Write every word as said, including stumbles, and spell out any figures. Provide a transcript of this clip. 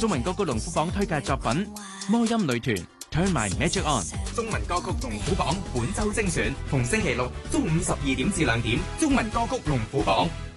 中文歌曲龍虎榜推介作品《魔音女團 Turn My Magic On》。 中文歌曲龍虎榜本周精選，逢星期六中午十二點至兩點，中文歌曲龍虎榜。